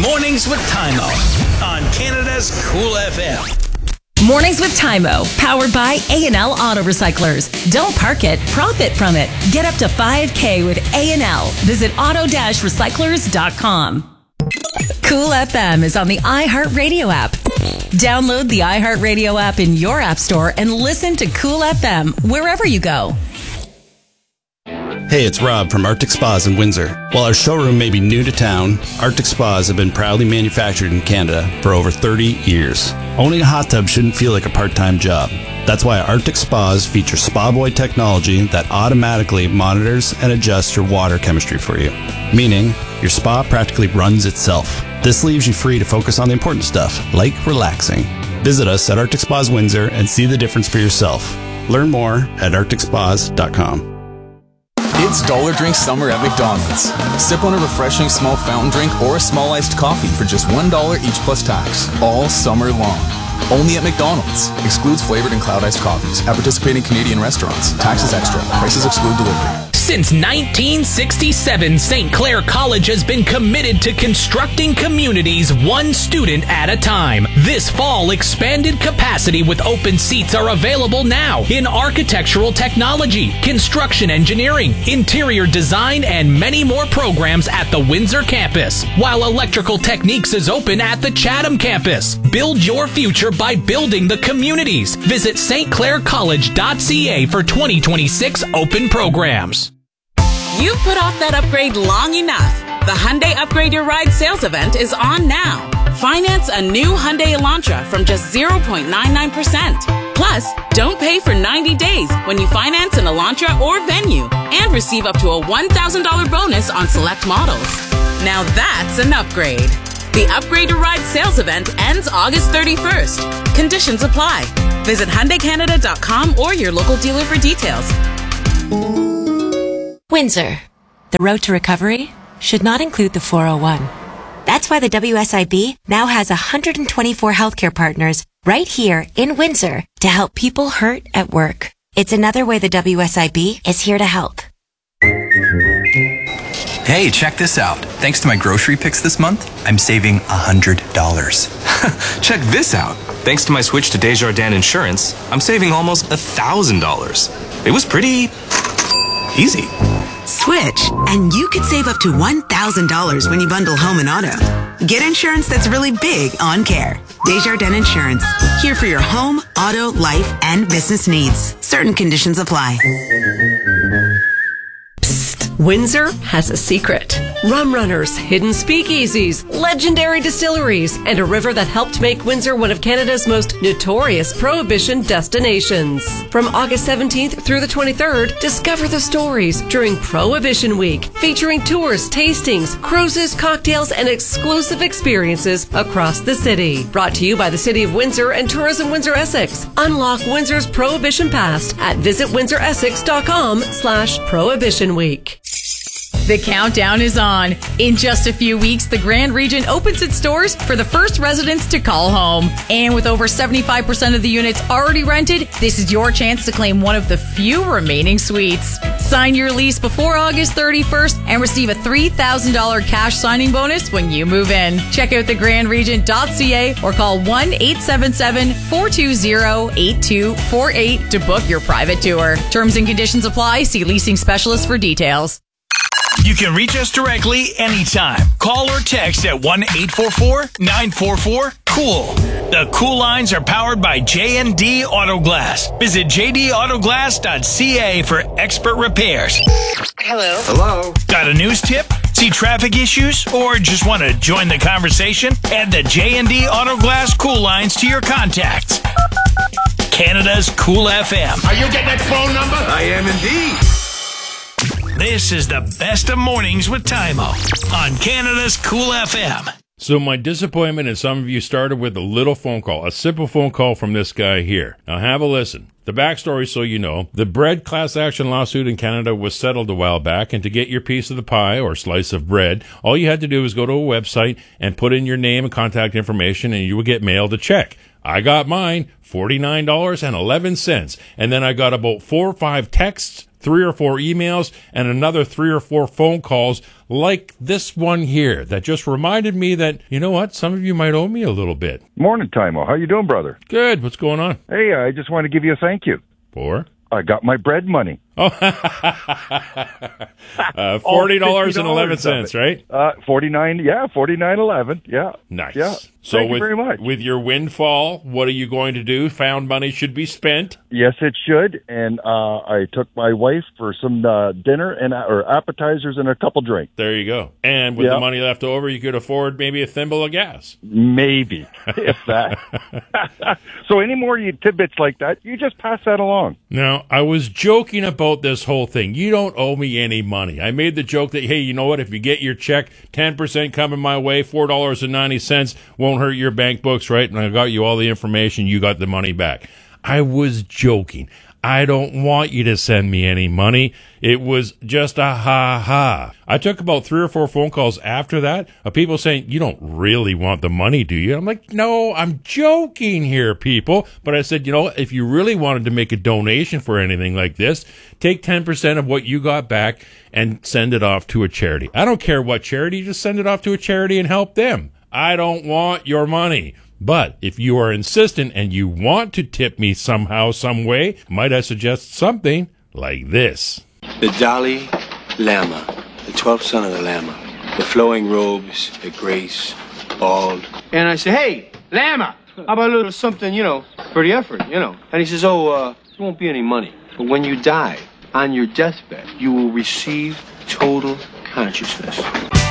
Mornings with Tymo on Canada's Cool FM. Mornings with Tymo, powered by A&L Auto Recyclers. Don't park it, profit from it. Get up to $5K with A&L. Visit auto-recyclers.com. Cool FM is on the iHeartRadio app. Download the iHeartRadio app in your app store and listen to Cool FM wherever you go. Hey, it's Rob from Arctic Spas in Windsor. While our showroom may be new to town, Arctic Spas have been proudly manufactured in Canada for over 30 years. Owning a hot tub shouldn't feel like a part-time job. That's why Arctic Spas feature Spa Boy technology that automatically monitors and adjusts your water chemistry for you. Meaning, your spa practically runs itself. This leaves you free to focus on the important stuff, like relaxing. Visit us at Arctic Spas Windsor and see the difference for yourself. Learn more at arcticspas.com. It's Dollar Drink Summer at McDonald's. Sip on a refreshing small fountain drink or a small iced coffee for just $1 each plus tax, all summer long. Only at McDonald's. Excludes flavored and cloud iced coffees at participating Canadian restaurants. Taxes extra. Prices exclude delivery. Since 1967, St. Clair College has been committed to constructing communities one student at a time. This fall, expanded capacity with open seats are available now in architectural technology, construction engineering, interior design, and many more programs at the Windsor campus, while electrical techniques is open at the Chatham campus. Build your future by building the communities. Visit stclaircollege.ca for 2026 open programs. You've put off that upgrade long enough. The Hyundai Upgrade Your Ride sales event is on now. Finance a new Hyundai Elantra from just 0.99%. Plus, don't pay for 90 days when you finance an Elantra or Venue and receive up to a $1,000 bonus on select models. Now that's an upgrade. The Upgrade Your Ride sales event ends August 31st. Conditions apply. Visit HyundaiCanada.com or your local dealer for details. Windsor. The road to recovery should not include the 401. That's why the WSIB now has 124 healthcare partners right here in Windsor to help people hurt at work. It's another way the WSIB is here to help. Hey, check this out. Thanks to my grocery picks this month, I'm saving $100. Check this out. Thanks to my switch to Desjardins Insurance, I'm saving almost $1,000. It was pretty easy. Switch, and you could save up to $1,000 when you bundle home and auto. Get insurance that's really big on care. Desjardins Insurance, here for your home, auto, life, and business needs. Certain conditions apply. Windsor has a secret. Rum runners, hidden speakeasies, legendary distilleries, and a river that helped make Windsor one of Canada's most notorious prohibition destinations. From August 17th through the 23rd, discover the stories during Prohibition Week, featuring tours, tastings, cruises, cocktails, and exclusive experiences across the city. Brought to you by the City of Windsor and Tourism Windsor Essex. Unlock Windsor's Prohibition Past at visitwindsoressex.com/Prohibition Week. The countdown is on. In just a few weeks, the Grand Region opens its doors for the first residents to call home. And with over 75% of the units already rented, this is your chance to claim one of the few remaining suites. Sign your lease before August 31st and receive a $3,000 cash signing bonus when you move in. Check out thegrandregent.ca or call 1-877-420-8248 to book your private tour. Terms and conditions apply. See leasing specialist for details. You can reach us directly anytime. Call or text at 1-844-944-COOL. The Cool lines are powered by J&D Auto Glass. Visit jdautoglass.ca for expert repairs. Hello. Hello. Got a news tip? See traffic issues? Or just want to join the conversation? Add the J&D Auto Glass Cool lines to your contacts. Canada's Cool FM. Are you getting that phone number? I am indeed. This is the best of mornings with Tymo on Canada's Cool FM. So my disappointment in some of you started with a little phone call, a simple phone call from this guy here. Now have a listen. The backstory, so you know, the bread class action lawsuit in Canada was settled a while back, and to get your piece of the pie or slice of bread, all you had to do was go to a website and put in your name and contact information, and you would get mailed a check. I got mine, $49.11. And then I got about 4 or 5 texts, 3 or 4 emails, and another 3 or 4 phone calls like this one here that just reminded me that, you know what, some of you might owe me a little bit. Morning, Timo. How you doing, brother? Good. What's going on? Hey, I just want to give you a thank you. For? I got my bread money. Oh, $40.11, right? $49.11. Yeah. Nice. Yeah. So Thank you very much. With your windfall, what are you going to do? Found money should be spent. Yes, it should. And I took my wife for some dinner or appetizers and a couple drinks. There you go. And with the money left over, you could afford maybe a thimble of gas. Maybe, if that. So any more tidbits like that, you just pass that along. Now, I was joking about this whole thing. You don't owe me any money. I made the joke that, hey, you know what? If you get your check, 10% coming my way, $4.90 won't hurt your bank books, right? And I got you all the information. You got the money back. I was joking. I don't want you to send me any money. It was just a ha-ha. I took about 3 or 4 phone calls after that of people saying, you don't really want the money, do you? I'm like, no, I'm joking here, people. But I said, you know, if you really wanted to make a donation for anything like this, take 10% of what you got back and send it off to a charity. I don't care what charity, just send it off to a charity and help them. I don't want your money. But if you are insistent and you want to tip me somehow, some way, might I suggest something like this? The Dalai Lama, the 12th son of the Lama, the flowing robes, the grace, bald. And I say, hey, Lama, how about a little something, for the effort, And he says, there won't be any money. But when you die on your deathbed, you will receive total consciousness.